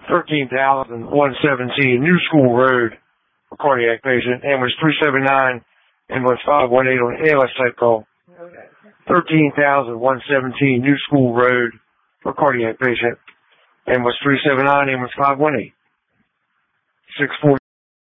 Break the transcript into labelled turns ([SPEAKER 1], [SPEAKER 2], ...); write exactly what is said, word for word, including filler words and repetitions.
[SPEAKER 1] thirteen thousand one seventeen New School Road for cardiac patient. Ambulance three seven nine, ambulance five one eight on A L S type call. thirteen thousand one seventeen New School Road for cardiac patient. Ambulance three seven nine, ambulance five one eight. six four